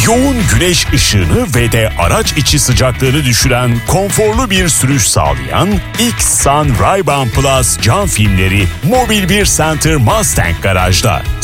Yoğun güneş ışığını ve de araç içi sıcaklığını düşüren konforlu bir sürüş sağlayan X-Sun Ray-Ban Plus cam filmleri Mobil 1 Center Mustang Garaj'da.